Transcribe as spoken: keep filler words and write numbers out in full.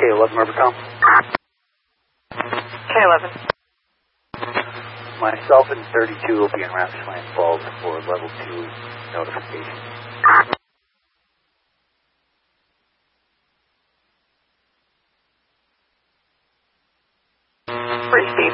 eleven Rivercom. K eleven. Myself and thirty-two will be in Rapsland Falls for level two notification. Receive.